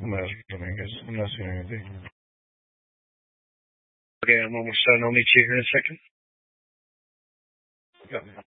I'm not seeing anything. Okay, I'm almost done. I'll meet you here in a second. Yeah.